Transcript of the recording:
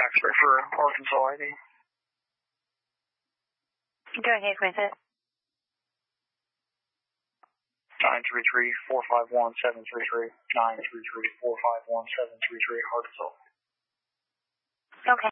X-ray for Arkansas ID. Go ahead with it. 933-451-733, 933-451-733, Arkansas. Okay.